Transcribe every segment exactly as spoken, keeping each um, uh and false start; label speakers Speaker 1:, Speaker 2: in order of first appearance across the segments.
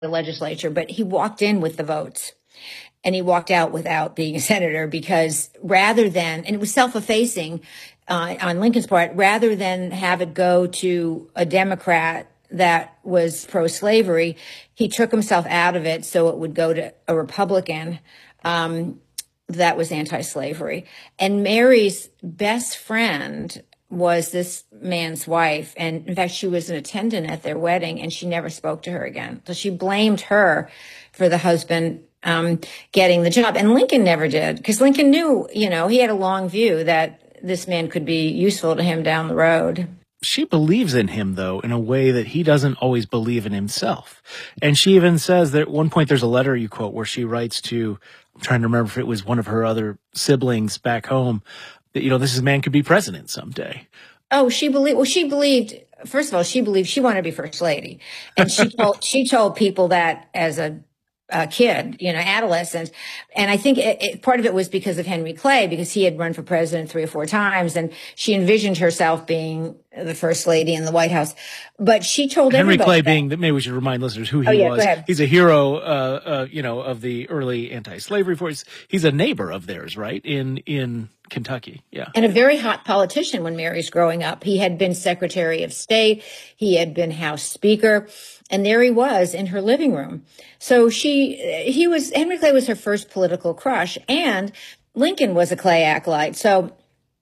Speaker 1: the legislature, but he walked in with the votes and he walked out without being a senator, because rather than, and it was self-effacing uh, on Lincoln's part, rather than have it go to a Democrat that was pro-slavery, he took himself out of it so it would go to a Republican um, that was anti-slavery. And Mary's best friend was this man's wife. And in fact, she was an attendant at their wedding, and she never spoke to her again. So she blamed her for the husband um, getting the job. And Lincoln never did, because Lincoln knew, you know, he had a long view that this man could be useful to him down the road.
Speaker 2: She believes in him, though, in a way that he doesn't always believe in himself. And she even says that at one point there's a letter you quote where she writes to, I'm trying to remember if it was one of her other siblings back home, that, you know, this man could be president someday.
Speaker 1: Oh, she believed, well, she believed, first of all, she believed she wanted to be first lady. And she told, she told people that as a, a kid, you know, adolescent. And I think it, it, part of it was because of Henry Clay, because he had run for president three or four times, and she envisioned herself being the first lady in the White House. But she told
Speaker 2: Henry
Speaker 1: everybody
Speaker 2: Clay
Speaker 1: that.
Speaker 2: being, maybe we should remind listeners who he
Speaker 1: oh, yeah,
Speaker 2: was.
Speaker 1: Go ahead.
Speaker 2: He's a hero, uh, uh, you know, of the early anti-slavery force. He's a neighbor of theirs, right? In, in Kentucky. Yeah.
Speaker 1: And a very hot politician when Mary's growing up. He had been Secretary of State. He had been House Speaker. And there he was in her living room. So she, he was, Henry Clay was her first political crush, and Lincoln was a Clay acolyte. So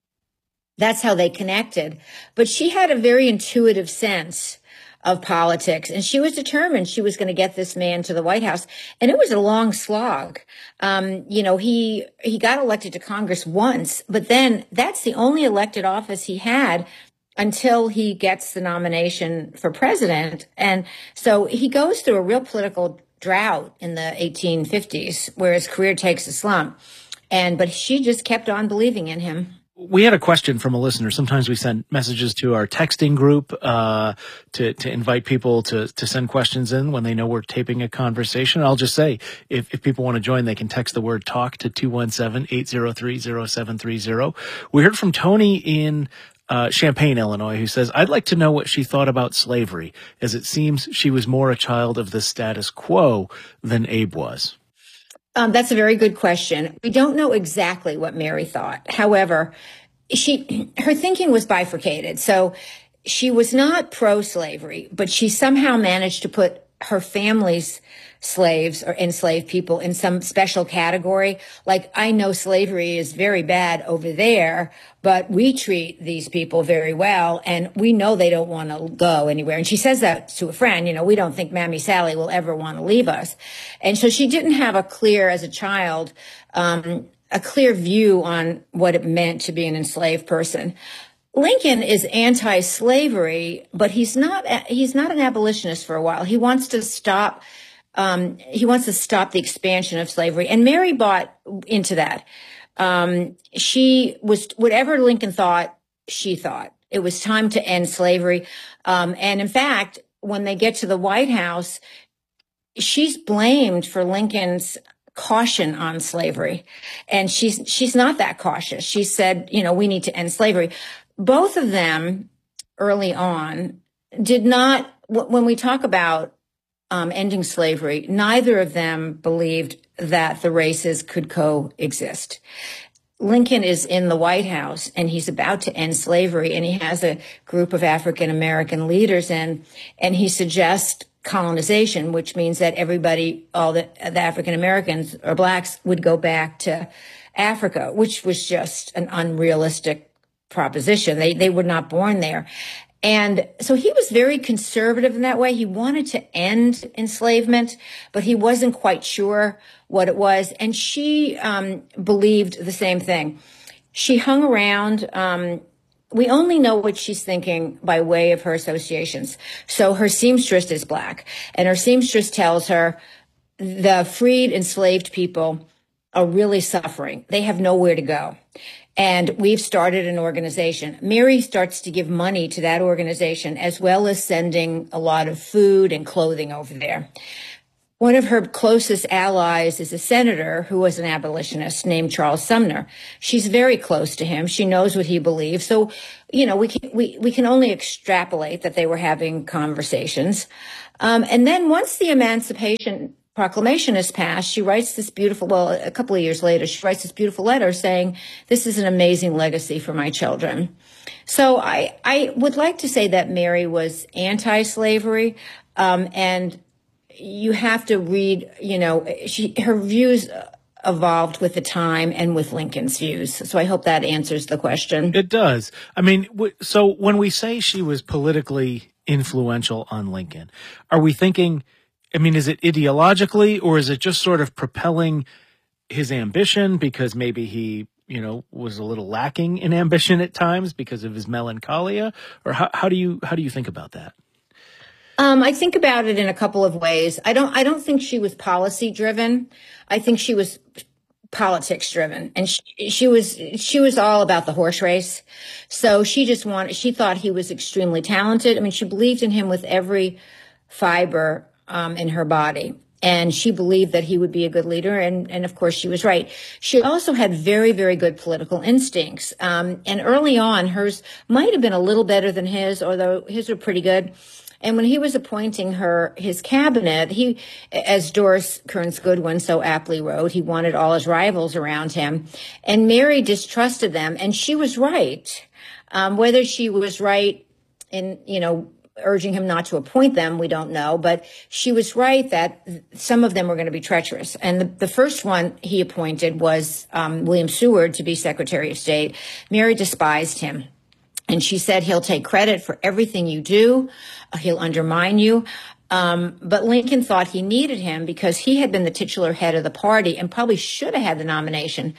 Speaker 1: that's how they connected. But she had a very intuitive sense of politics, and she was determined she was going to get this man to the White House. And it was a long slog. Um, you know, he, he got elected to Congress once, but then that's the only elected office he had until he gets the nomination for president. And so he goes through a real political drought in the eighteen fifties, where his career takes a slump. And, but she just kept on believing in him.
Speaker 2: We had a question from a listener. Sometimes we send messages to our texting group, uh, to, to invite people to, to send questions in when they know we're taping a conversation. I'll just say, if, if people want to join, they can text the word talk to two one seven, eight zero three, zero seven three zero. We heard from Tony in Uh, Champaign, Illinois, who says, I'd like to know what she thought about slavery, as it seems she was more a child of the status quo than Abe was.
Speaker 1: Um, that's a very good question. We don't know exactly what Mary thought. However, she, her thinking was bifurcated. So she was not pro-slavery, but she somehow managed to put her family's slaves or enslaved people in some special category. Like, I know slavery is very bad over there, but we treat these people very well, and we know they don't want to go anywhere. And she says that to a friend, you know, we don't think Mammy Sally will ever want to leave us. And so she didn't have a clear, as a child, um, a clear view on what it meant to be an enslaved person. Lincoln is anti-slavery, but he's not, he's not an abolitionist for a while. He wants to stop Um, he wants to stop the expansion of slavery. And Mary bought into that. Um, she was, whatever Lincoln thought, she thought. It was time to end slavery. Um, and in fact, when they get to the White House, she's blamed for Lincoln's caution on slavery. And she's, she's not that cautious. She said, you know, we need to end slavery. Both of them early on did not, when we talk about Um, ending slavery, neither of them believed that the races could coexist. Lincoln is in the White House and he's about to end slavery, and he has a group of African American leaders in, and he suggests colonization, which means that everybody, all the, the African Americans or blacks, would go back to Africa, which was just an unrealistic proposition. They, they were not born there. And so he was very conservative in that way. He wanted to end enslavement, but he wasn't quite sure what it was. And she um, believed the same thing. She hung around. Um, we only know what she's thinking by way of her associations. So her seamstress is black, and her seamstress tells her the freed enslaved people are really suffering. They have nowhere to go. And we've started an organization. Mary starts to give money to that organization, as well as sending a lot of food and clothing over there. One of her closest allies is a senator who was an abolitionist named Charles Sumner. She's very close to him. She knows what he believes. So, you know, we can, we, we can only extrapolate that they were having conversations. Um, and then once the Emancipation Proclamation is passed, she writes this beautiful, well, a couple of years later, she writes this beautiful letter saying, this is an amazing legacy for my children. So I, I would like to say that Mary was anti-slavery, um, and you have to read, you know, she, her views evolved with the time and with Lincoln's views. So I hope that answers the question.
Speaker 2: It does. I mean, w- so when we say she was politically influential on Lincoln, are we thinking, I mean, is it ideologically, or is it just sort of propelling his ambition because maybe he, you know, was a little lacking in ambition at times because of his melancholia? Or how, how do you, how do you think about that?
Speaker 1: Um, I think about it in a couple of ways. I don't, I don't think she was policy driven. I think she was politics driven, and she, she was, she was all about the horse race. So she just wanted, she thought he was extremely talented. I mean, she believed in him with every fiber um, in her body. And she believed that he would be a good leader. And, and of course, she was right. She also had very, very good political instincts. Um, and early on, hers might have been a little better than his, although his were pretty good. And when he was appointing her, his cabinet, he, as Doris Kearns Goodwin so aptly wrote, he wanted all his rivals around him. And Mary distrusted them. And she was right. Um, whether she was right in, you know, urging him not to appoint them, we don't know, but she was right that some of them were going to be treacherous. And the, the first one he appointed was um, William Seward to be Secretary of State. Mary despised him. And she said, he'll take credit for everything you do. He'll undermine you. Um, but Lincoln thought he needed him because he had been the titular head of the party and probably should have had the nomination.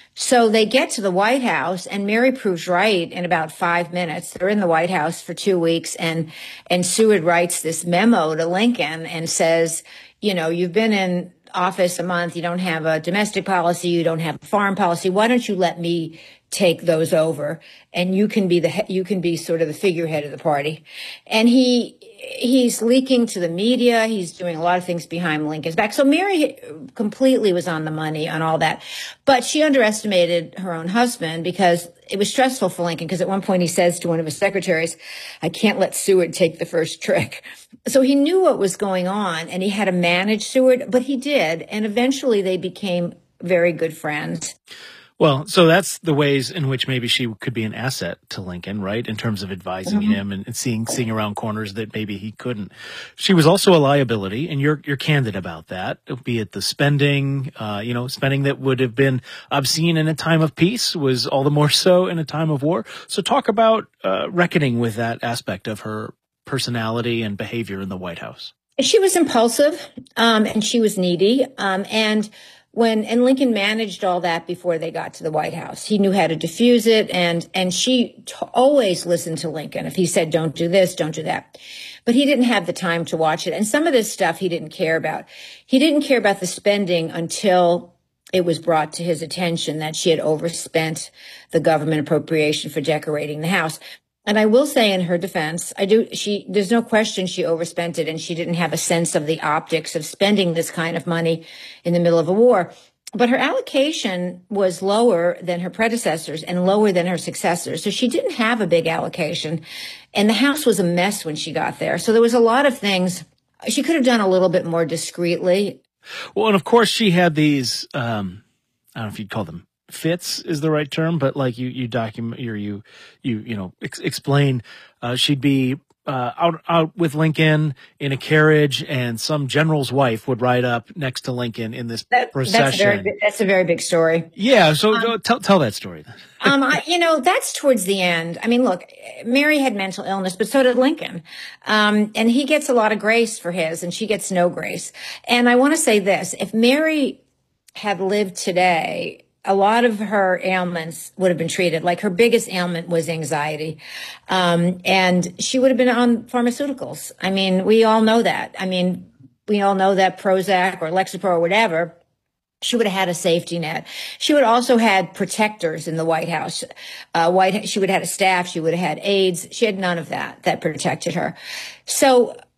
Speaker 1: So they get to the White House, and Mary proves right in about five minutes. They're in the White House for two weeks, and and Seward writes this memo to Lincoln and says, you know, you've been in office a month. You don't have a domestic policy. You don't have a foreign policy. Why don't you let me take those over, and you can be the you can be sort of the figurehead of the party. And he he's leaking to the media. He's doing a lot of things behind Lincoln's back. So Mary completely was on the money on all that, but she underestimated her own husband because it was stressful for Lincoln. Because at one point he says to one of his secretaries, "I can't let Seward take the first trick." So he knew what was going on, and he had to manage Seward, but he did, and eventually they became very good friends.
Speaker 2: Well, so that's the ways in which maybe she could be an asset to Lincoln, right? In terms of advising mm-hmm. him and, and seeing seeing around corners that maybe he couldn't. She was also a liability, and you're you're candid about that. Be it the spending, uh, you know, spending that would have been obscene in a time of peace was all the more so in a time of war. So talk about uh, reckoning with that aspect of her personality and behavior in the White House.
Speaker 1: She was impulsive, um, and she was needy, um, and. When, and Lincoln managed all that before they got to the White House. He knew how to diffuse it, and, and she t- always listened to Lincoln. If he said, don't do this, don't do that. But he didn't have the time to watch it. And some of this stuff he didn't care about. He didn't care about the spending until it was brought to his attention that she had overspent the government appropriation for decorating the house. And I will say in her defense, I do, she, there's no question she overspent it, and she didn't have a sense of the optics of spending this kind of money in the middle of a war. But her allocation was lower than her predecessors and lower than her successors. So she didn't have a big allocation, and the house was a mess when she got there. So there was a lot of things she could have done a little bit more discreetly.
Speaker 2: Well, and of course she had these, um, I don't know if you'd call them fits is the right term, but like you, you document or you, you, you know, ex- explain, uh, she'd be, uh, out, out with Lincoln in a carriage, and some general's wife would ride up next to Lincoln in this that, procession.
Speaker 1: That's a very, big, that's a very big story.
Speaker 2: Yeah. So
Speaker 1: um,
Speaker 2: go, tell, tell that story then.
Speaker 1: um, I, you know, that's towards the end. I mean, look, Mary had mental illness, but so did Lincoln. Um, and he gets a lot of grace for his, and she gets no grace. And I want to say this, if Mary had lived today, a lot of her ailments would have been treated. Like her biggest ailment was anxiety. Um, and she would have been on pharmaceuticals. I mean, we all know that. I mean, we all know that Prozac or Lexapro or whatever, she would have had a safety net. She would also had protectors in the White House. Uh, White, she would have had a staff. She would have had aides. She had none of that that protected her. So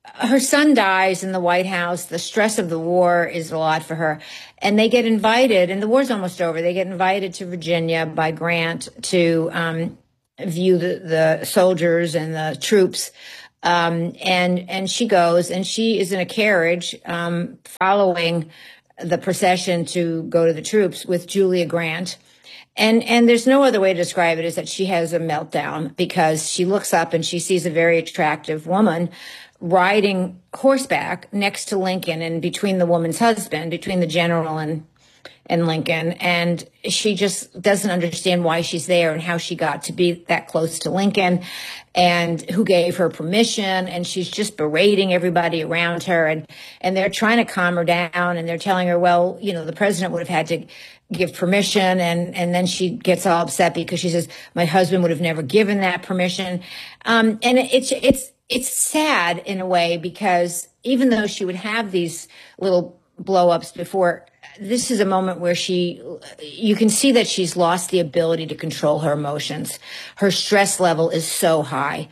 Speaker 1: her son dies in the White House. The stress of the war is a lot for her. And they get invited, and the war's almost over. They get invited to Virginia by Grant to um, view the, the soldiers and the troops. Um, and, and she goes, and she is in a carriage um, following the procession to go to the troops with Julia Grant. And, and there's no other way to describe it is that she has a meltdown because she looks up and she sees a very attractive woman riding horseback next to Lincoln and between the woman's husband, between the general and, and Lincoln. And she just doesn't understand why she's there and how she got to be that close to Lincoln and who gave her permission. And she's just berating everybody around her. And, and they're trying to calm her down. And they're telling her, well, you know, the president would have had to give permission. And, and then she gets all upset because she says, my husband would have never given that permission. Um, and it's, it's, it's sad in a way because even though she would have these little blow-ups before, this is a moment where she, you can see that she's lost the ability to control her emotions. Her stress level is so high.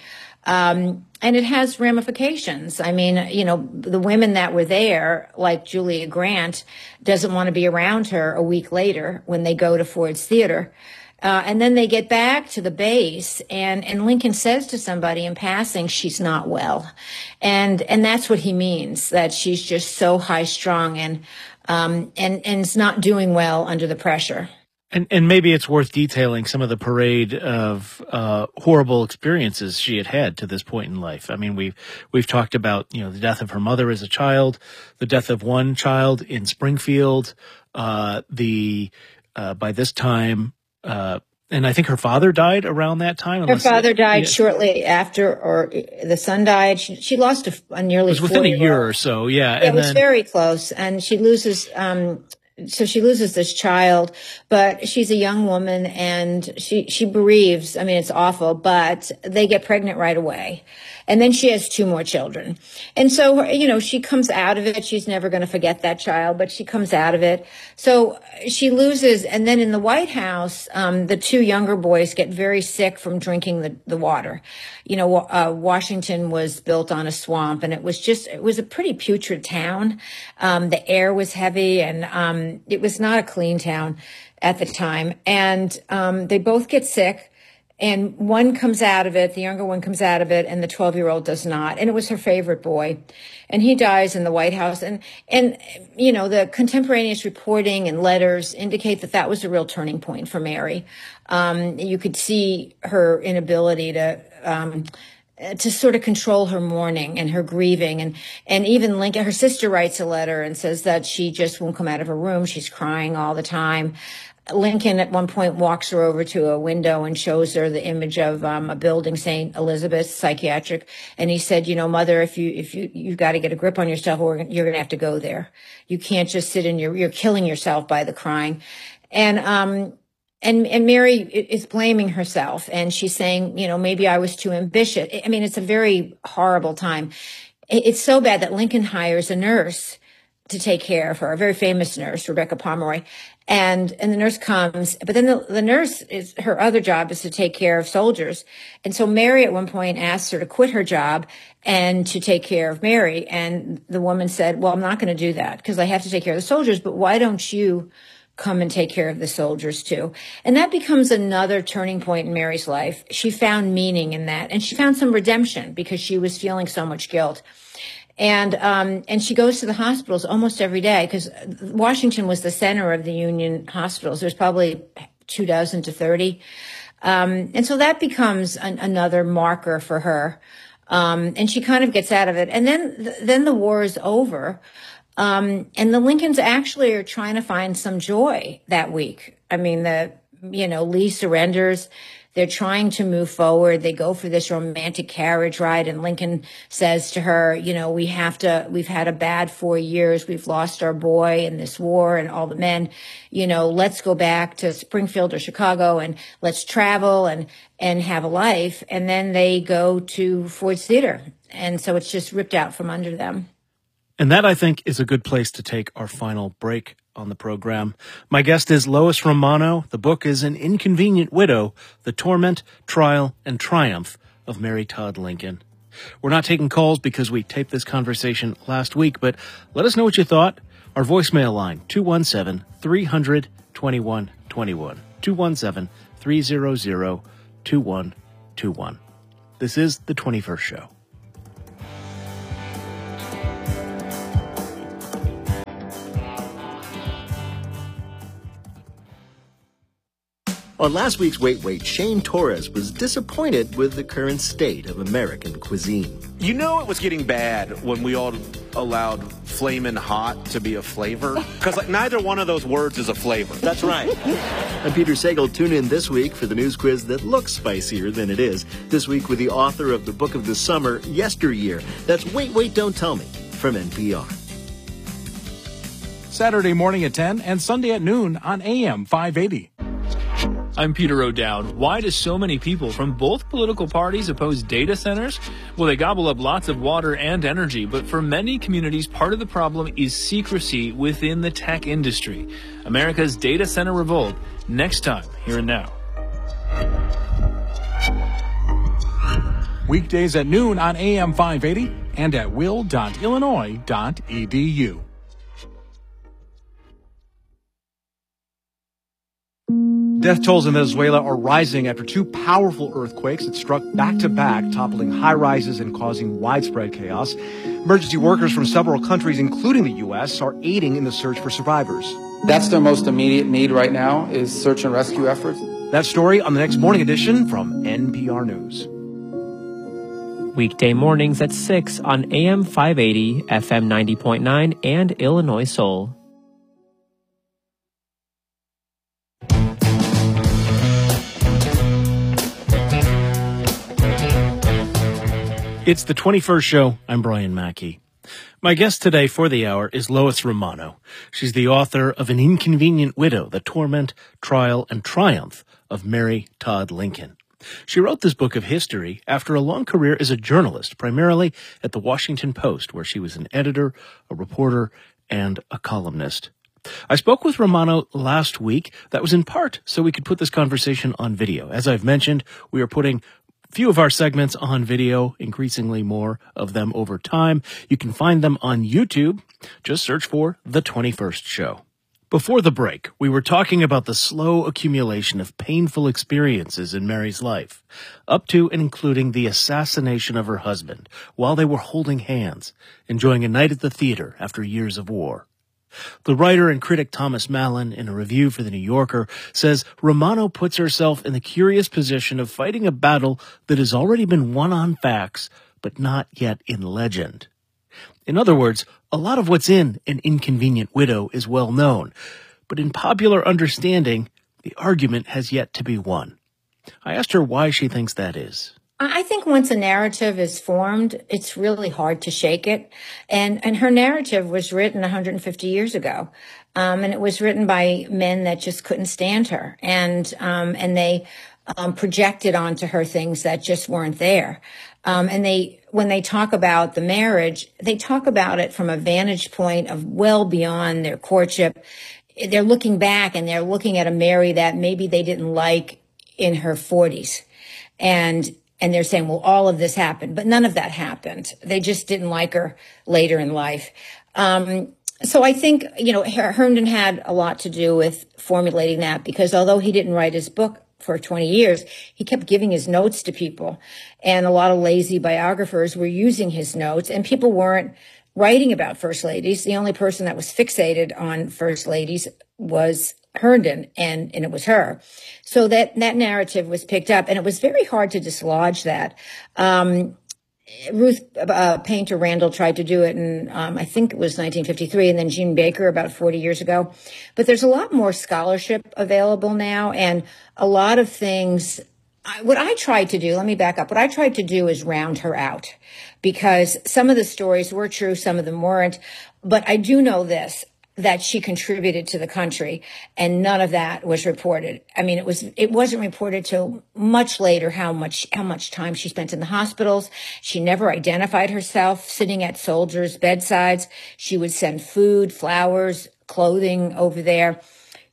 Speaker 1: Um, and it has ramifications. I mean, you know, the women that were there, like Julia Grant, doesn't want to be around her a week later when they go to Ford's Theater. Uh, and then they get back to the base, and, and Lincoln says to somebody in passing, she's not well. And, and that's what he means, that she's just so high strung and, um, and, and is not doing well under the pressure.
Speaker 2: And, and maybe it's worth detailing some of the parade of, uh, horrible experiences she had had to this point in life. I mean, we've, we've talked about, you know, the death of her mother as a child, the death of one child in Springfield, uh, the, uh, by this time, Uh, and I think her father died around that time.
Speaker 1: Her father died
Speaker 2: yeah.
Speaker 1: shortly after, or the son died. She, she lost a, a nearly.
Speaker 2: It was within a year or so, yeah.
Speaker 1: It
Speaker 2: and
Speaker 1: was
Speaker 2: then,
Speaker 1: very close, and she loses. Um, so she loses this child, but she's a young woman, and she she bereaves. I mean, it's awful, but they get pregnant right away. And then she has two more children. And so, you know, she comes out of it. She's never going to forget that child, but she comes out of it. So she loses. And then in the White House, um, the two younger boys get very sick from drinking the, the water. You know, uh, Washington was built on a swamp, and it was just, it was a pretty putrid town. Um, the air was heavy, and um, it was not a clean town at the time. And um, they both get sick. And one comes out of it, the younger one comes out of it, and the twelve-year-old does not. And it was her favorite boy. And he dies in the White House. And, and, you know, the contemporaneous reporting and letters indicate that that was a real turning point for Mary. Um, you could see her inability to, um, to sort of control her mourning and her grieving. And, and even Lincoln, her sister writes a letter and says that she just won't come out of her room. She's crying all the time. Lincoln at one point walks her over to a window and shows her the image of um, a building, Saint Elizabeth Psychiatric. And he said, you know, mother, if you, if you, you've got to get a grip on yourself, or you're going to have to go there. You can't just sit in your, you're killing yourself by the crying. And, um, and, and Mary is blaming herself, and she's saying, you know, maybe I was too ambitious. I mean, it's a very horrible time. It's so bad that Lincoln hires a nurse to take care of her, a very famous nurse, Rebecca Pomeroy. And, and the nurse comes, but then the, the nurse is, her other job is to take care of soldiers. And so Mary at one point asked her to quit her job and to take care of Mary. And the woman said, well, I'm not going to do that because I have to take care of the soldiers, but why don't you come and take care of the soldiers too? And that becomes another turning point in Mary's life. She found meaning in that, and she found some redemption because she was feeling so much guilt. And, um, and she goes to the hospitals almost every day because Washington was the center of the Union hospitals. There's probably two dozen to thirty. Um, and so that becomes an, another marker for her. Um, and she kind of gets out of it. And then, then the war is over. Um, and the Lincolns actually are trying to find some joy that week. I mean, the, you know, Lee surrenders. They're trying to move forward. They go for this romantic carriage ride, and Lincoln says to her, you know, we have to, we've had a bad four years. We've lost our boy in this war and all the men, you know, let's go back to Springfield or Chicago and let's travel and, and have a life. And then they go to Ford's Theater. And so it's just ripped out from under them.
Speaker 2: And that, I think, is a good place to take our final break on the program. My guest is Lois Romano. The book is An Inconvenient Widow, The Torment, Trial, and Triumph of Mary Todd Lincoln. We're not taking calls because we taped this conversation last week, but let us know what you thought. Our voicemail line, two one seven, three hundred, twenty-one twenty-one, two one seven, three hundred, twenty-one twenty-one. This is The twenty-first Show.
Speaker 3: On last week's Wait Wait, Shane Torres was disappointed with the current state of American cuisine.
Speaker 4: You know it was getting bad when we all allowed flamin' hot to be a flavor? Because like, neither one of those words is a flavor.
Speaker 3: That's right. I'm Peter Sagal. Tune in this week for the news quiz that looks spicier than it is. This week with the author of the book of the summer, Yesteryear. That's Wait Wait, Don't Tell Me from N P R.
Speaker 5: Saturday morning at ten and Sunday at noon on A M five eighty.
Speaker 6: I'm Peter O'Dowd. Why do so many people from both political parties oppose data centers? Well, they gobble up lots of water and energy, but for many communities, part of the problem is secrecy within the tech industry. America's data center revolt, next time, here and now.
Speaker 5: Weekdays at noon on A M five eighty and at will dot illinois dot e d u.
Speaker 7: Death tolls in Venezuela are rising after two powerful earthquakes that struck back-to-back, toppling high-rises and causing widespread chaos. Emergency workers from several countries, including the U S, are aiding in the search for survivors.
Speaker 8: That's their most immediate need right now, is search and rescue efforts.
Speaker 7: That story on the next morning edition from N P R News.
Speaker 9: Weekday mornings at six on A M five eighty, F M ninety point nine, and Illinois Soul.
Speaker 2: It's The twenty-first Show. I'm Brian Mackey. My guest today for the hour is Lois Romano. She's the author of An Inconvenient Widow, The Torment, Trial, and Triumph of Mary Todd Lincoln. She wrote this book of history after a long career as a journalist, primarily at the Washington Post, where she was an editor, a reporter, and a columnist. I spoke with Romano last week. That was in part so we could put this conversation on video. As I've mentioned, we are putting few of our segments on video, increasingly more of them over time. You can find them on YouTube. Just search for The twenty-first Show. Before the break, we were talking about the slow accumulation of painful experiences in Mary's life, up to and including the assassination of her husband while they were holding hands, enjoying a night at the theater after years of war. The writer and critic Thomas Mallon, in a review for The New Yorker, says Romano puts herself in the curious position of fighting a battle that has already been won on facts, but not yet in legend. In other words, a lot of what's in An Inconvenient Widow is well known, but in popular understanding, the argument has yet to be won. I asked her why she thinks that is.
Speaker 1: I think once a narrative is formed, it's really hard to shake it. And and her narrative was written one hundred fifty years ago. Um, and it was written by men that just couldn't stand her. And um, and they um, projected onto her things that just weren't there. Um, and they, when they talk about the marriage, they talk about it from a vantage point of well beyond their courtship. They're looking back and they're looking at a Mary that maybe they didn't like in her forties. And And they're saying, well, all of this happened, but none of that happened. They just didn't like her later in life. Um, so I think, you know, Herndon had a lot to do with formulating that, because although he didn't write his book for twenty years, he kept giving his notes to people. And a lot of lazy biographers were using his notes, and people weren't writing about first ladies. The only person that was fixated on first ladies was Herndon, and, and it was her. So that, that narrative was picked up, and it was very hard to dislodge that. Um, Ruth uh, Painter Randall tried to do it in, um, I think it was nineteen fifty-three, and then Jean Baker about forty years ago. But there's a lot more scholarship available now, and a lot of things. I, what I tried to do, let me back up. What I tried to do is round her out, because some of the stories were true, some of them weren't. But I do know this, that she contributed to the country, and none of that was reported. I mean, it was, it wasn't reported till much later how much, how much time she spent in the hospitals. She never identified herself sitting at soldiers' bedsides. She would send food, flowers, clothing over there.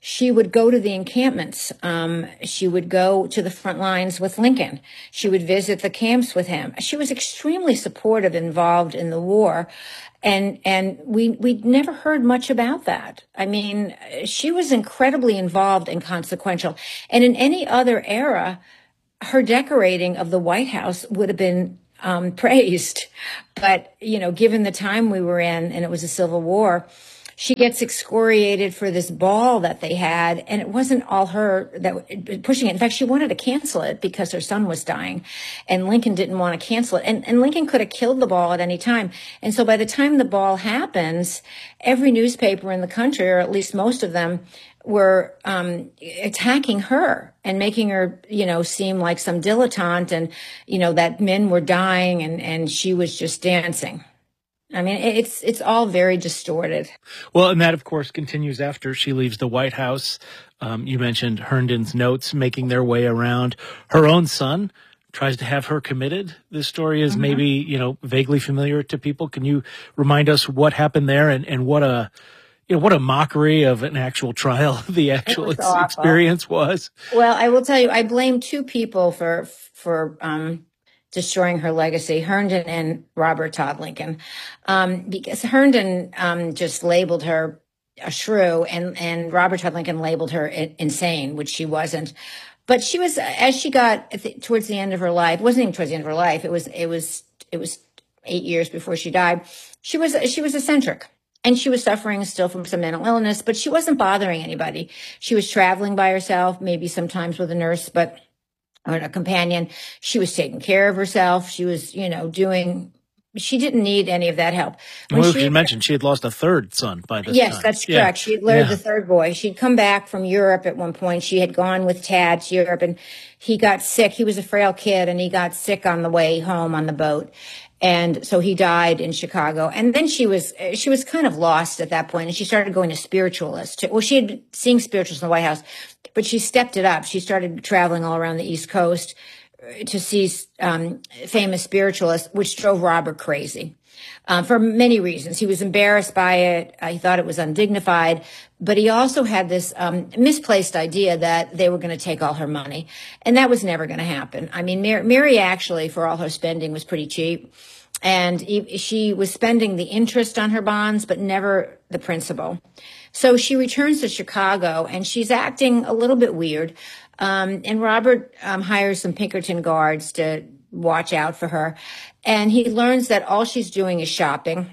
Speaker 1: she would go to the encampments. Um, she would go to the front lines with Lincoln. She would visit the camps with him. She was extremely supportive, involved in the war. And, and we, we never heard much about that. I mean, she was incredibly involved and consequential. And in any other era, her decorating of the White House would have been um, praised. But, you know, given the time we were in, and it was a civil war, she gets excoriated for this ball that they had, and it wasn't all her that pushing it. In fact, she wanted to cancel it because her son was dying, and Lincoln didn't want to cancel it. And, and Lincoln could have killed the ball at any time. And so by the time the ball happens, every newspaper in the country, or at least most of them, were um, attacking her and making her, you know, seem like some dilettante, and, you know, that men were dying and, and she was just dancing. I mean, it's it's all very distorted.
Speaker 2: Well, and that, of course, continues after she leaves the White House. Um, you mentioned Herndon's notes making their way around. Her own son tries to have her committed. This story is mm-hmm. maybe, you know, vaguely familiar to people. Can you remind us what happened there, and, and what a, you know, what a mockery of an actual trial the actual ex- experience was? Well,
Speaker 1: I will tell you, I blame two people for for um destroying her legacy, Herndon and Robert Todd Lincoln, um, because Herndon um, just labeled her a shrew, and, and Robert Todd Lincoln labeled her insane, which she wasn't. But she was, as she got towards the end of her life, it wasn't even towards the end of her life, it was, it was, it was eight years before she died. She was, she was eccentric. And she was suffering still from some mental illness, but she wasn't bothering anybody. She was traveling by herself, maybe sometimes with a nurse, but or a companion. She was taking care of herself. She was, you know, doing, she didn't need any of that help.
Speaker 2: When well, she you mentioned she had lost a third son by this
Speaker 1: yes,
Speaker 2: time.
Speaker 1: Yes, that's yeah. correct. She had lured yeah. the third boy. She'd come back from Europe at one point. She had gone with Tad to Europe, and he got sick. He was a frail kid, and he got sick on the way home on the boat. And so he died in Chicago. And then she was, she was kind of lost at that point, and she started going to spiritualists. Well, she had been seeing spiritualists in the White House, but she stepped it up. She started traveling all around the East Coast to see um, famous spiritualists, which drove Robert crazy um, for many reasons. He was embarrassed by it. Uh, he thought it was undignified, but he also had this um, misplaced idea that they were going to take all her money, and that was never going to happen. I mean, Mary, Mary actually, for all her spending, was pretty cheap, and he, she was spending the interest on her bonds, but never the principal. So she returns to Chicago, and she's acting a little bit weird. Um, and Robert um, hires some Pinkerton guards to watch out for her. And he learns that all she's doing is shopping,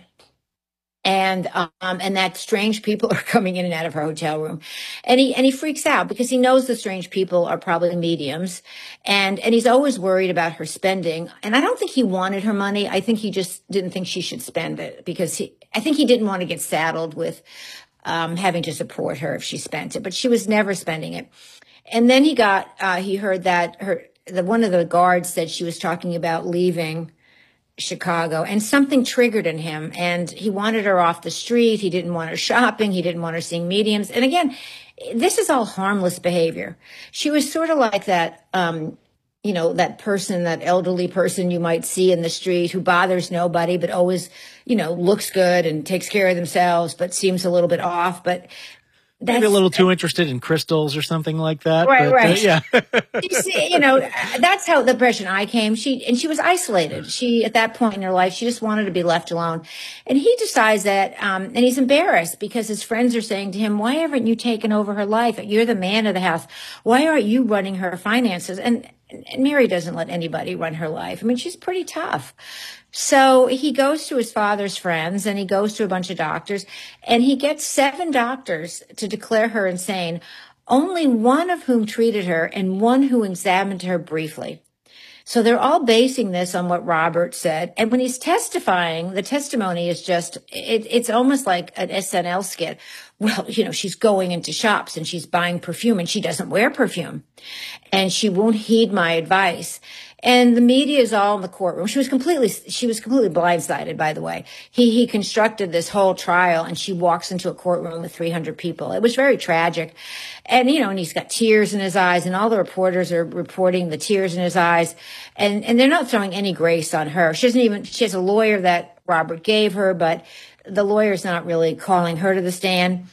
Speaker 1: and um, and that strange people are coming in and out of her hotel room. And he and he freaks out because he knows the strange people are probably mediums. And and he's always worried about her spending. And I don't think he wanted her money. I think he just didn't think she should spend it, because he I think he didn't want to get saddled with Um, having to support her if she spent it, but she was never spending it. And then he got, uh, he heard that her, the, one of the guards said she was talking about leaving Chicago, and something triggered in him, and he wanted her off the street. He didn't want her shopping. He didn't want her seeing mediums. And again, this is all harmless behavior. She was sort of like that, um, you know, that person, that elderly person you might see in the street who bothers nobody, but always, you know, looks good and takes care of themselves, but seems a little bit off. But that's,
Speaker 2: maybe a little too interested in crystals or something like that.
Speaker 1: Right,
Speaker 2: but,
Speaker 1: right.
Speaker 2: Uh, yeah.
Speaker 1: you, see, you know, that's how the impression I came. She, and she was isolated. She, at that point in her life, she just wanted to be left alone. And he decides that, um, and he's embarrassed because his friends are saying to him, why haven't you taken over her life? You're the man of the house. Why aren't you running her finances? And, and Mary doesn't let anybody run her life. I mean, she's pretty tough. So he goes to his father's friends, and he goes to a bunch of doctors, and he gets seven doctors to declare her insane, only one of whom treated her and one who examined her briefly. So they're all basing this on what Robert said. And when he's testifying, the testimony is just, it, it's almost like an S N L skit. Well, you know, she's going into shops and she's buying perfume, and she doesn't wear perfume, and she won't heed my advice. And the media is all in the courtroom. She was completely, she was completely blindsided, by the way. He, he constructed this whole trial, and she walks into a courtroom with three hundred people. It was very tragic. And, you know, and he's got tears in his eyes, and all the reporters are reporting the tears in his eyes. And, and they're not throwing any grace on her. She doesn't even, she has a lawyer that Robert gave her, but the lawyer's not really calling her to the stand.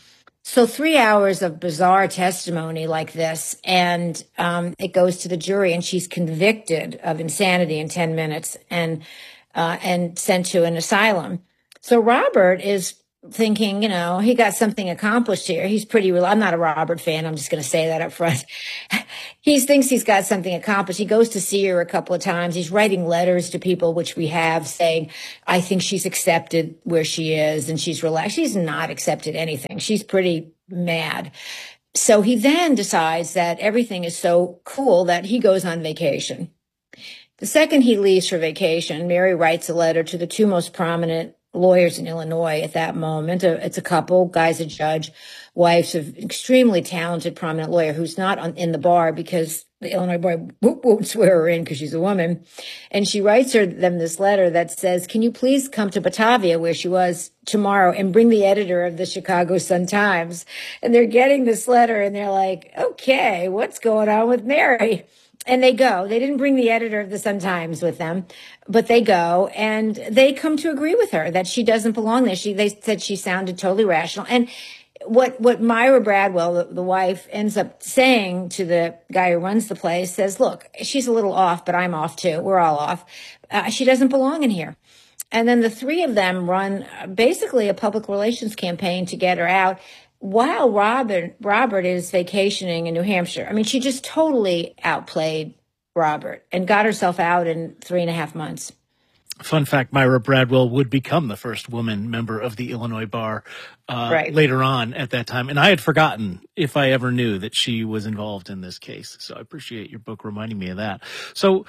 Speaker 1: So three hours of bizarre testimony like this, and um, it goes to the jury, and she's convicted of insanity in ten minutes and uh, and sent to an asylum. So Robert is thinking, you know, he got something accomplished here. He's pretty real. I'm not a Robert fan. I'm just going to say that up front. He thinks he's got something accomplished. He goes to see her a couple of times. He's writing letters to people, which we have, saying, I think she's accepted where she is and she's relaxed. She's not accepted anything. She's pretty mad. So he then decides that everything is so cool that he goes on vacation. The second he leaves for vacation, Mary writes a letter to the two most prominent lawyers in Illinois at that moment. It's a couple, guy's a judge, wife's an extremely talented, prominent lawyer who's not on, in the bar because the Illinois bar won't, won't swear her in because she's a woman. And she writes her them this letter that says, can you please come to Batavia, where she was, tomorrow, and bring the editor of the Chicago Sun-Times? And they're getting this letter and they're like, okay, what's going on with Mary? And they go. They didn't bring the editor of the Sun-Times with them, but they go and they come to agree with her that she doesn't belong there. She, they said she sounded totally rational. And what, what Myra Bradwell, the, the wife, ends up saying to the guy who runs the place says, look, she's a little off, but I'm off too. We're all off. Uh, she doesn't belong in here. And then the three of them run basically a public relations campaign to get her out, while Robert, Robert is vacationing in New Hampshire. I mean, she just totally outplayed Robert and got herself out in three and a half months.
Speaker 2: Fun fact, Myra Bradwell would become the first woman member of the Illinois bar uh,
Speaker 1: right.
Speaker 2: later on at that time. And I had forgotten, if I ever knew, that she was involved in this case. So I appreciate your book reminding me of that. So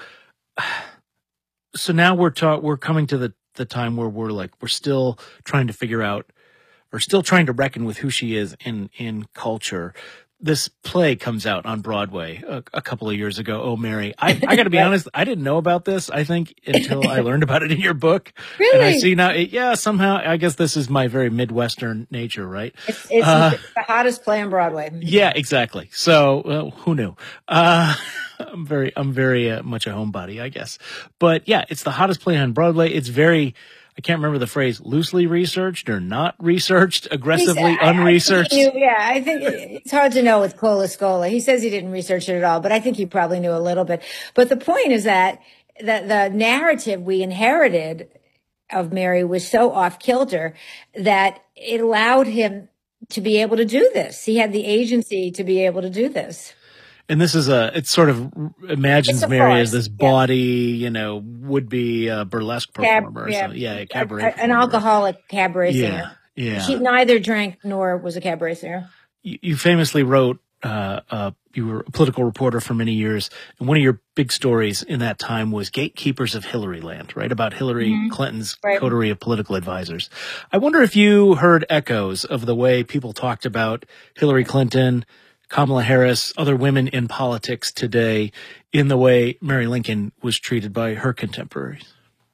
Speaker 2: so now we're ta- we're coming to the, the time where we're like, we're still trying to figure out, or still trying to reckon with who she is in, in culture. This play comes out on Broadway a, a couple of years ago, Oh, Mary. I, I got to be right. honest, I didn't know about this, I think, until I learned about it in your book.
Speaker 1: Really?
Speaker 2: And I see now, it, yeah, somehow, I guess this is my very Midwestern nature, right?
Speaker 1: It's, it's, uh, it's the hottest play on Broadway.
Speaker 2: Yeah, exactly. So, well, who knew? Uh, I'm very, I'm very uh, much a homebody, I guess. But yeah, it's the hottest play on Broadway. It's very... I can't remember the phrase, loosely researched or not researched, aggressively
Speaker 1: I,
Speaker 2: unresearched.
Speaker 1: I knew, yeah, I think it's hard to know with Cola Scola. He says he didn't research it at all, but I think he probably knew a little bit. But the point is that the, the narrative we inherited of Mary was so off kilter that it allowed him to be able to do this. He had the agency to be able to do this.
Speaker 2: And this is a, it sort of imagines Mary
Speaker 1: farce.
Speaker 2: as this bawdy, yeah. you know, would-be uh, burlesque performer.
Speaker 1: Cab, yeah,
Speaker 2: so, yeah, cabaret
Speaker 1: a, a, An alcoholic cabaret
Speaker 2: yeah,
Speaker 1: singer.
Speaker 2: Yeah,
Speaker 1: She neither drank nor was a cabaret singer.
Speaker 2: You, you famously wrote, uh, uh, you were a political reporter for many years, and one of your big stories in that time was Gatekeepers of Hillary Land, right, about Hillary mm-hmm. Clinton's
Speaker 1: right.
Speaker 2: coterie of political advisors. I wonder if you heard echoes of the way people talked about Hillary Clinton, Kamala Harris, other women in politics today in the way Mary Lincoln was treated by her contemporaries?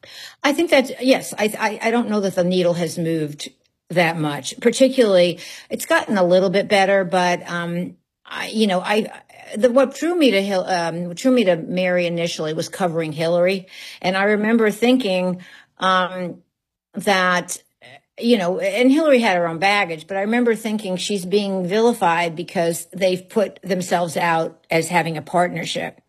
Speaker 1: I think that, yes, I, I, I don't know that the needle has moved that much. Particularly, it's gotten a little bit better, but, um, I, you know, I, the, what drew me to Hill, um, what drew me to Mary initially was covering Hillary. And I remember thinking, um, that, you know, and Hillary had her own baggage, but I remember thinking she's being vilified because they've put themselves out as having a partnership.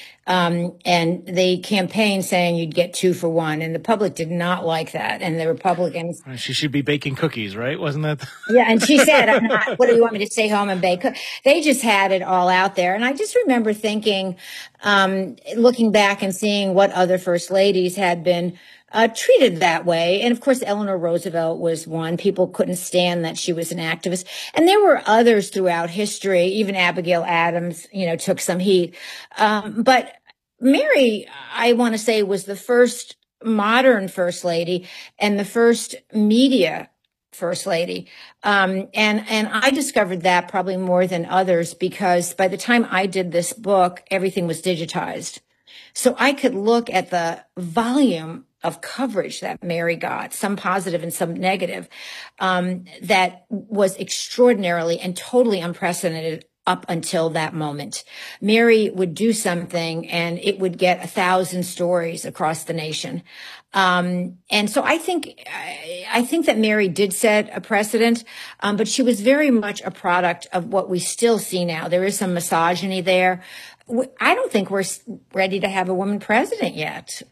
Speaker 1: Um, and they campaigned saying you'd get two for one, and the public did not like that. And the Republicans.
Speaker 2: She should be baking cookies, right? Wasn't that?
Speaker 1: Yeah. And she said, I'm not, what do you want me to stay home and bake? They just had it all out there. And I just remember thinking, um, looking back and seeing what other first ladies had been Uh, treated that way. And of course, Eleanor Roosevelt was one. People couldn't stand that she was an activist. And there were others throughout history. Even Abigail Adams, you know, took some heat. Um, but Mary, I want to say, was the first modern first lady and the first media first lady. Um, and, and I discovered that probably more than others because by the time I did this book, everything was digitized. So I could look at the volume of coverage that Mary got, some positive and some negative, um, that was extraordinarily and totally unprecedented up until that moment. Mary would do something and it would get a thousand stories across the nation. Um, and so I think, I, I think that Mary did set a precedent, um, but she was very much a product of what we still see now. There is some misogyny there. I don't think we're ready to have a woman president yet.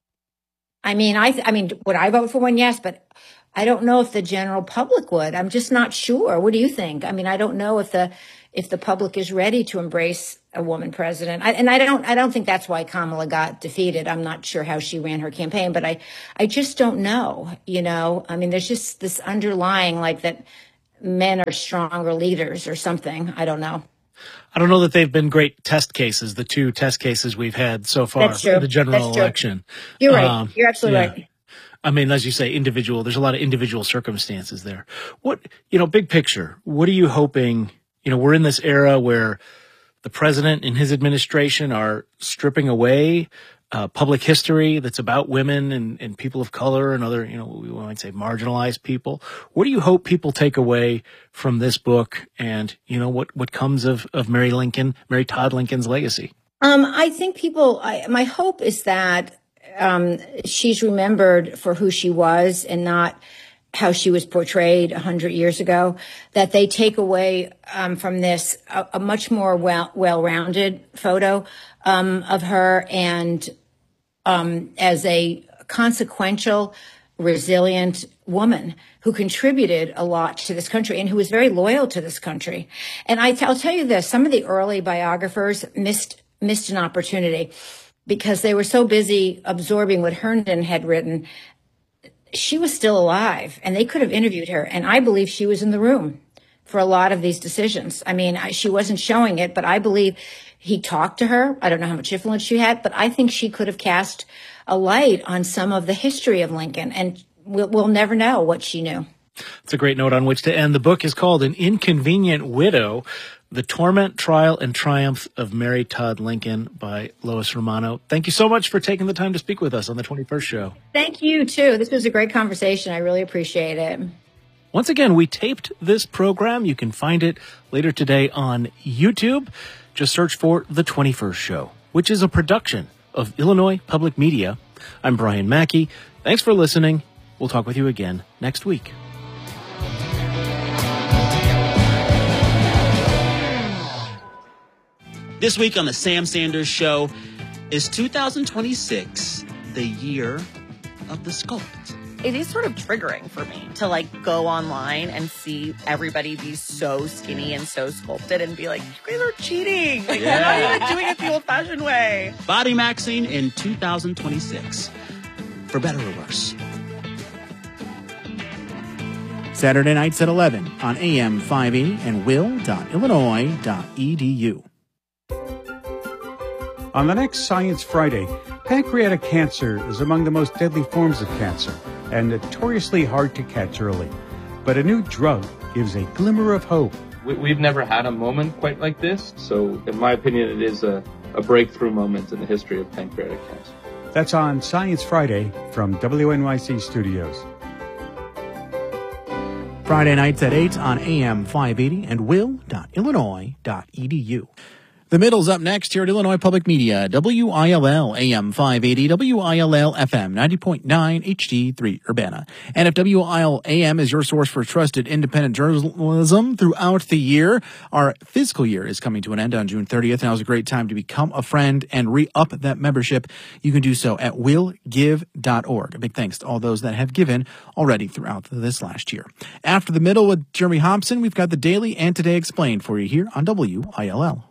Speaker 1: I mean, I, I mean, would I vote for one? Yes, but I don't know if the general public would. I'm just not sure. What do you think? I mean, I don't know if the, if the public is ready to embrace a woman president. I, and I don't, I don't think that's why Kamala got defeated. I'm not sure how she ran her campaign, but I, I just don't know, you know, I mean, there's just this underlying like that men are stronger leaders or something. I don't know.
Speaker 2: I don't know that they've been great test cases, the two test cases we've had so far in the general election.
Speaker 1: You're right.
Speaker 2: Um,
Speaker 1: You're absolutely
Speaker 2: yeah.
Speaker 1: right.
Speaker 2: I mean, as you say, individual, there's a lot of individual circumstances there. What, you know, big picture, what are you hoping? You know, we're in this era where the president and his administration are stripping away uh, public history that's about women and, and people of color and other, you know, we might say marginalized people. What do you hope people take away from this book and, you know, what, what comes of, of Mary Lincoln, Mary Todd Lincoln's legacy?
Speaker 1: Um, I think people, I, my hope is that um, she's remembered for who she was and not how she was portrayed a hundred years ago, that they take away um, from this a, a much more well, well-rounded photo um, of her and um, as a consequential, resilient woman who contributed a lot to this country and who was very loyal to this country. And I, I'll tell you this, some of the early biographers missed missed an opportunity because they were so busy absorbing what Herndon had written. She was still alive and they could have interviewed her. And I believe she was in the room for a lot of these decisions. I mean, I, she wasn't showing it, but I believe he talked to her. I don't know how much influence she had, but I think she could have cast a light on some of the history of Lincoln. And we'll, we'll never know what she knew.
Speaker 2: It's a great note on which to end. The book is called An Inconvenient Widow, The Torment, Trial, and Triumph of Mary Todd Lincoln by Lois Romano. Thank you so much for taking the time to speak with us on the twenty-first show.
Speaker 1: Thank you, too. This was a great conversation. I really appreciate it.
Speaker 2: Once again, we taped this program. You can find it later today on YouTube. Just search for The twenty-first Show, which is a production of Illinois Public Media. I'm Brian Mackey. Thanks for listening. We'll talk with you again next week.
Speaker 10: This week on the Sam Sanders Show, is two thousand twenty-six the year of the sculpt?
Speaker 11: It is sort of triggering for me to like go online and see everybody be so skinny and so sculpted and be like, you guys are cheating. Like, yeah. You're not even doing it the old-fashioned way.
Speaker 10: Body maxing in two thousand twenty-six, for better or worse.
Speaker 12: Saturday nights at eleven on A M five eighty and will dot illinois dot e d u.
Speaker 13: On the next Science Friday, pancreatic cancer is among the most deadly forms of cancer and notoriously hard to catch early. But a new drug gives a glimmer of hope.
Speaker 14: We've never had a moment quite like this, so in my opinion, it is a, a breakthrough moment in the history of pancreatic cancer.
Speaker 13: That's on Science Friday from W N Y C Studios.
Speaker 12: Friday nights at eight on A M five eighty and will dot illinois dot e d u. The Middle's up next here at Illinois Public Media, W I L L A M five eighty, W I L L F M ninety point nine H D three Urbana. And if W I L A M is your source for trusted independent journalism throughout the year, our fiscal year is coming to an end on June thirtieth. Now's a great time to become a friend and re-up that membership. You can do so at will give dot org. A big thanks to all those that have given already throughout this last year. After the Middle with Jeremy Hobson, we've got the Daily and Today Explained for you here on W I L L.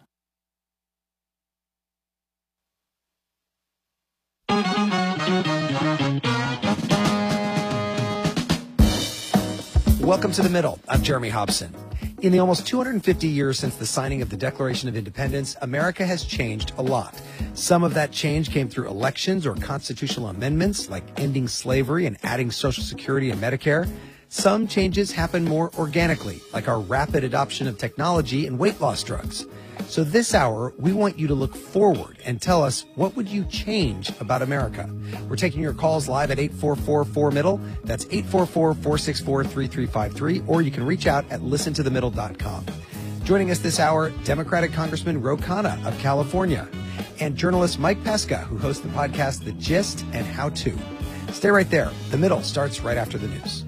Speaker 15: Welcome to The Middle. I'm Jeremy Hobson. In the almost two hundred fifty years since the signing of the Declaration of Independence, America has changed a lot. Some of that change came through elections or constitutional amendments, like ending slavery and adding Social Security and Medicare. Some changes happen more organically, like our rapid adoption of technology and weight loss drugs. So this hour, we want you to look forward and tell us, what would you change about America? We're taking your calls live at eight four four four middle. That's eight four four, four six four, three three five three, or you can reach out at listen to the middle dot com. Joining us this hour, Democratic Congressman Ro Khanna of California, and journalist Mike Pesca, who hosts the podcast The Gist and How To. Stay right there. The Middle starts right after the news.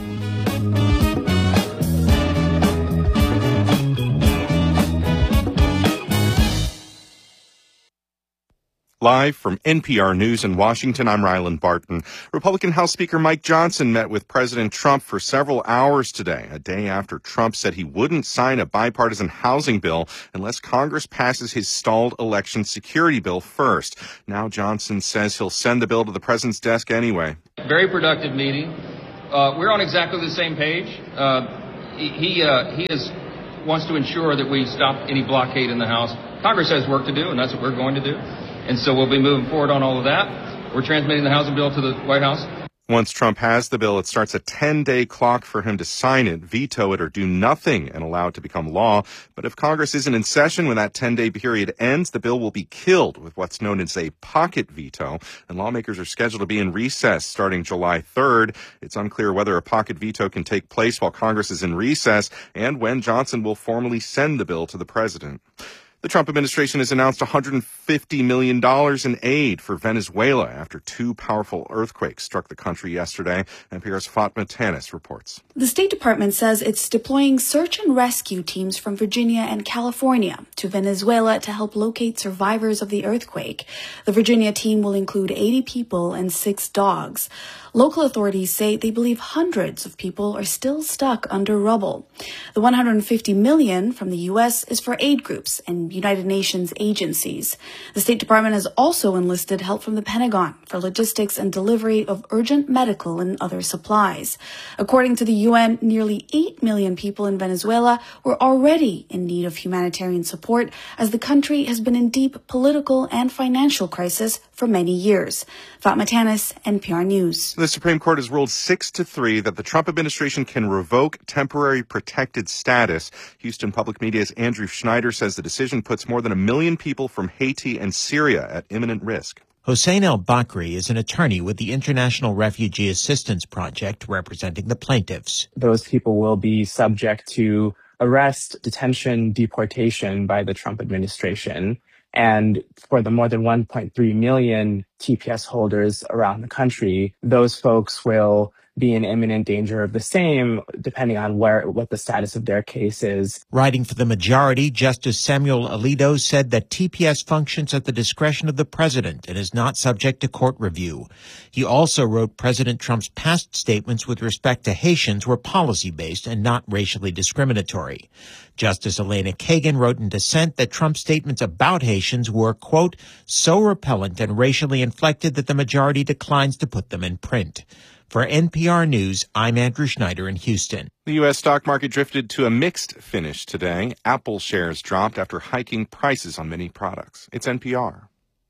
Speaker 16: Live from N P R News in Washington, I'm Ryland Barton. Republican House Speaker Mike Johnson met with President Trump for several hours today, a day after Trump said he wouldn't sign a bipartisan housing bill unless Congress passes his stalled election security bill first. Now Johnson says he'll send the bill to the president's desk anyway.
Speaker 17: Very productive meeting. Uh, we're on exactly the same page. Uh, he he, uh, he is, wants to ensure that we stop any blockade in the House. Congress has work to do, and that's what we're going to do. And so we'll be moving forward on all of that. We're transmitting the housing bill to the White House.
Speaker 16: Once Trump has the bill, it starts a ten-day clock for him to sign it, veto it, or do nothing and allow it to become law. But if Congress isn't in session when that ten-day period ends, the bill will be killed with what's known as a pocket veto. And lawmakers are scheduled to be in recess starting July third. It's unclear whether a pocket veto can take place while Congress is in recess and when Johnson will formally send the bill to the president. The Trump administration has announced one hundred fifty million dollars in aid for Venezuela after two powerful earthquakes struck the country yesterday. N P R's Fatma Tanis reports.
Speaker 18: The State Department says it's deploying search and rescue teams from Virginia and California to Venezuela to help locate survivors of the earthquake. The Virginia team will include eighty people and six dogs. Local authorities say they believe hundreds of people are still stuck under rubble. The one hundred fifty million dollars from the U S is for aid groups and United Nations agencies. The State Department has also enlisted help from the Pentagon for logistics and delivery of urgent medical and other supplies. According to the U N, nearly eight million people in Venezuela were already in need of humanitarian support as the country has been in deep political and financial crisis for many years. Fatma Tanis, N P R News.
Speaker 16: The Supreme Court has ruled six to three that the Trump administration can revoke temporary protected status. Houston Public Media's Andrew Schneider says the decision puts more than a million people from Haiti and Syria at imminent risk.
Speaker 19: Hossein El-Bakri is an attorney with the International Refugee Assistance Project representing the plaintiffs.
Speaker 20: Those people will be subject to arrest, detention, deportation by the Trump administration. And for the more than one point three million T P S holders around the country, those folks will be in imminent danger of the same, depending on where what the status of their case is.
Speaker 19: Writing for the majority, Justice Samuel Alito said that T P S functions at the discretion of the president and is not subject to court review. He also wrote President Trump's past statements with respect to Haitians were policy-based and not racially discriminatory. Justice Elena Kagan wrote in dissent that Trump's statements about Haitians were, quote, so repellent and racially inflected that the majority declines to put them in print. For N P R News, I'm Andrew Schneider in Houston.
Speaker 16: The U S stock market drifted to a mixed finish today. Apple shares dropped after hiking prices on many products. It's N P R.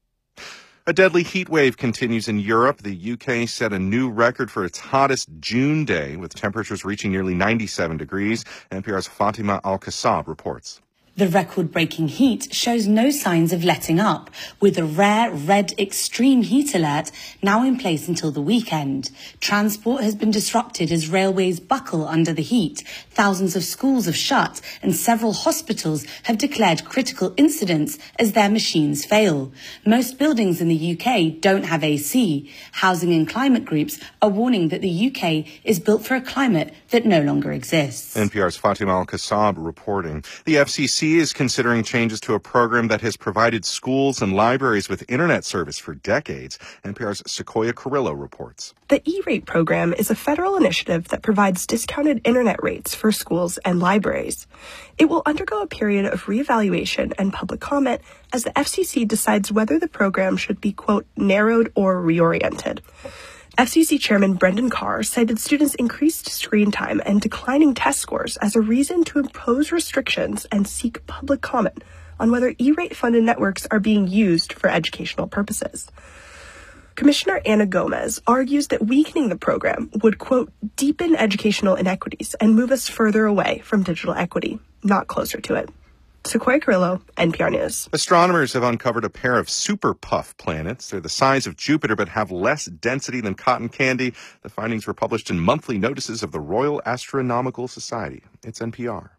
Speaker 16: A deadly heat wave continues in Europe. The U K set a new record for its hottest June day, with temperatures reaching nearly ninety-seven degrees. N P R's Fatima Al-Kassab reports.
Speaker 21: The record-breaking heat shows no signs of letting up, with a rare red extreme heat alert now in place until the weekend. Transport has been disrupted as railways buckle under the heat. Thousands of schools have shut, and several hospitals have declared critical incidents as their machines fail. Most buildings in the U K don't have A C. Housing and climate groups are warning that the U K is built for a climate that no longer exists.
Speaker 16: N P R's Fatima Al-Kassab reporting. The F C C is considering changes to a program that has provided schools and libraries with internet service for decades. N P R's Sequoia Carrillo reports.
Speaker 22: The E-Rate program is a federal initiative that provides discounted internet rates for schools and libraries. It will undergo a period of reevaluation and public comment as the F C C decides whether the program should be, quote, narrowed or reoriented. F C C Chairman Brendan Carr cited students' increased screen time and declining test scores as a reason to impose restrictions and seek public comment on whether E-Rate funded networks are being used for educational purposes. Commissioner Anna Gomez argues that weakening the program would, quote, deepen educational inequities and move us further away from digital equity, not closer to it. Sequoia Carrillo, N P R News.
Speaker 16: Astronomers have uncovered a pair of super puff planets. They're the size of Jupiter but have less density than cotton candy. The findings were published in monthly notices of the Royal Astronomical Society. It's N P R.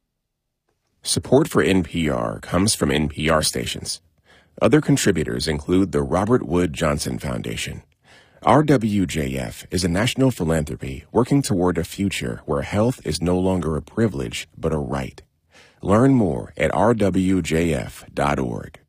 Speaker 23: Support for N P R comes from N P R stations. Other contributors include the Robert Wood Johnson Foundation, R W J F is a national philanthropy working toward a future where health is no longer a privilege, but a right. Learn more at r w j f dot org.